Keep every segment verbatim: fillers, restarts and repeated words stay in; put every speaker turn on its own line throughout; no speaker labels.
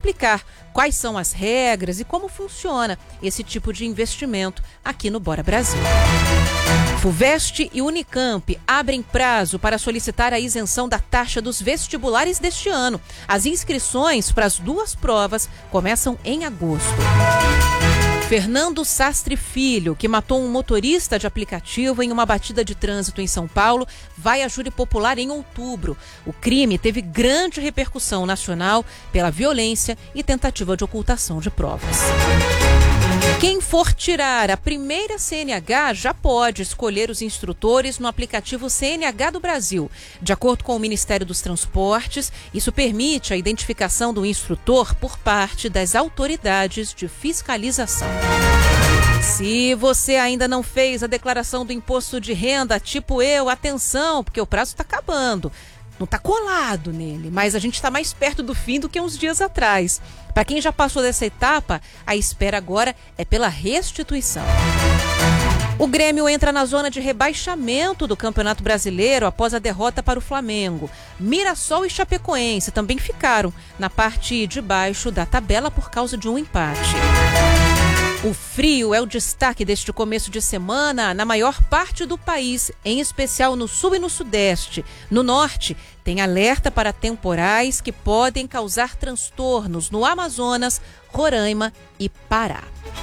explicar quais são as regras e como funciona esse tipo de investimento aqui no Bora Brasil. Fuvest e Unicamp abrem prazo para solicitar a isenção da taxa dos vestibulares deste ano. As inscrições para as duas provas começam em agosto. Fernando Sastre Filho, que matou um motorista de aplicativo em uma batida de trânsito em São Paulo, vai a júri popular em outubro. O crime teve grande repercussão nacional pela violência e tentativa de ocultação de provas. Quem for tirar a primeira C N H já pode escolher os instrutores no aplicativo C N H do Brasil. De acordo com o Ministério dos Transportes, isso permite a identificação do instrutor por parte das autoridades de fiscalização. Se você ainda não fez a declaração do imposto de renda, tipo eu, atenção, porque o prazo está acabando. Não está colado nele, mas a gente está mais perto do fim do que uns dias atrás. Para quem já passou dessa etapa, a espera agora é pela restituição. O Grêmio entra na zona de rebaixamento do Campeonato Brasileiro após a derrota para o Flamengo. Mirassol e Chapecoense também ficaram na parte de baixo da tabela por causa de um empate. O frio é o destaque deste começo de semana na maior parte do país, em especial no sul e no sudeste. No norte, tem alerta para temporais que podem causar transtornos no Amazonas, Roraima e Pará.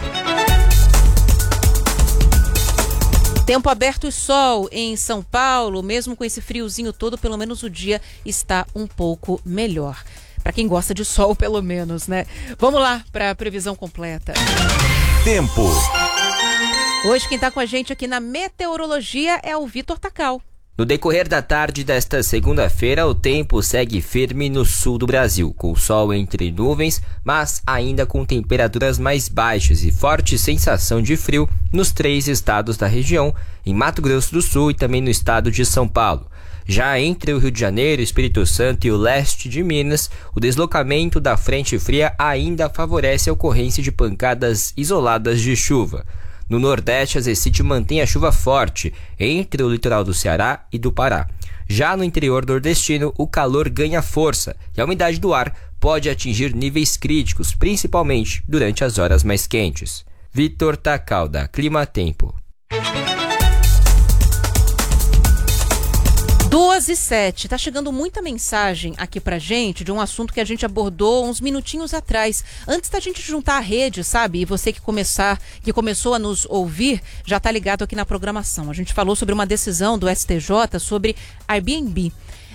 Tempo aberto e sol em São Paulo, mesmo com esse friozinho todo, pelo menos o dia está um pouco melhor. Para quem gosta de sol, pelo menos, né? Vamos lá para a previsão completa.
Tempo.
Hoje quem está com a gente aqui na meteorologia é o Vitor Tacal.
No decorrer da tarde desta segunda-feira, o tempo segue firme no sul do Brasil, com sol entre nuvens, mas ainda com temperaturas mais baixas e forte sensação de frio nos três estados da região, em Mato Grosso do Sul e também no estado de São Paulo. Já entre o Rio de Janeiro, Espírito Santo e o leste de Minas, o deslocamento da frente fria ainda favorece a ocorrência de pancadas isoladas de chuva. No Nordeste, a Zecite mantém a chuva forte entre o litoral do Ceará e do Pará. Já no interior nordestino, o calor ganha força e a umidade do ar pode atingir níveis críticos, principalmente durante as horas mais quentes. Vitor Tacal, da Clima Tempo.
duas e sete, tá chegando muita mensagem aqui pra gente de um assunto que a gente abordou uns minutinhos atrás. Antes da gente juntar a rede, sabe? E você que começar, que começou a nos ouvir, já tá ligado aqui na programação. A gente falou sobre uma decisão do S T J sobre Airbnb,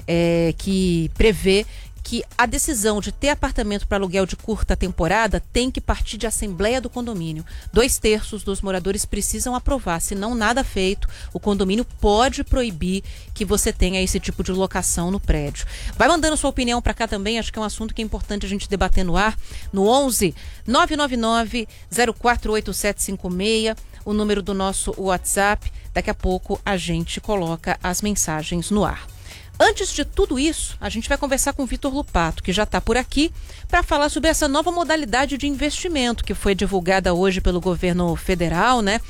é, que prevê que a decisão de ter apartamento para aluguel de curta temporada tem que partir de assembleia do condomínio. Dois terços dos moradores precisam aprovar, senão nada feito, o condomínio pode proibir que você tenha esse tipo de locação no prédio. Vai mandando sua opinião para cá também, acho que é um assunto que é importante a gente debater no ar, no onze, nove nove nove, zero quatro oito sete cinco seis, o número do nosso WhatsApp. Daqui a pouco a gente coloca as mensagens no ar. Antes de tudo isso, a gente vai conversar com o Vitor Lupato, que já está por aqui, para falar sobre essa nova modalidade de investimento que foi divulgada hoje pelo governo federal, né?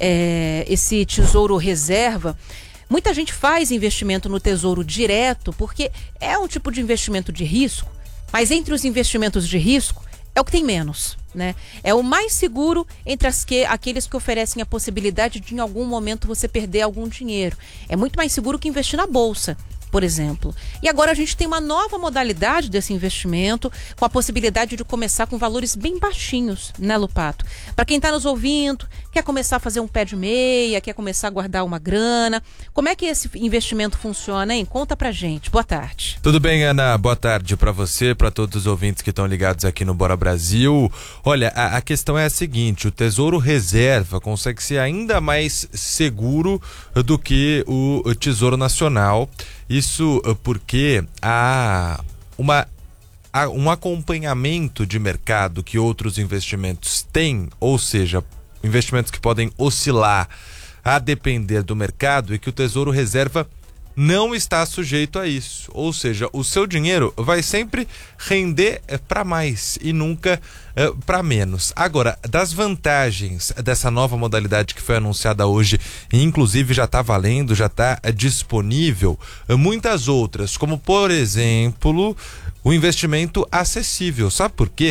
É, esse Tesouro Reserva. Muita gente faz investimento no Tesouro Direto porque é um tipo de investimento de risco, mas entre os investimentos de risco é o que tem menos, né? É o mais seguro entre as que, aqueles que oferecem a possibilidade de em algum momento você perder algum dinheiro. É muito mais seguro que investir na bolsa, por exemplo. E agora a gente tem uma nova modalidade desse investimento, com a possibilidade de começar com valores bem baixinhos, né, Lupato? Para quem está nos ouvindo, quer começar a fazer um pé de meia, quer começar a guardar uma grana, como é que esse investimento funciona, hein? Conta pra gente. Boa tarde.
Tudo bem, Ana? Boa tarde para você, para todos os ouvintes que estão ligados aqui no Bora Brasil. Olha, a, a questão é a seguinte, o Tesouro Reserva consegue ser ainda mais seguro do que o, o Tesouro Nacional. Isso porque há, uma, há um acompanhamento de mercado que outros investimentos têm, ou seja, investimentos que podem oscilar a depender do mercado, e que o Tesouro Reserva não está sujeito a isso. Ou seja, o seu dinheiro vai sempre render para mais e nunca é, para menos. Agora, das vantagens dessa nova modalidade que foi anunciada hoje, e inclusive já está valendo, já está é, disponível, muitas outras, como por exemplo, o investimento acessível. Sabe por quê?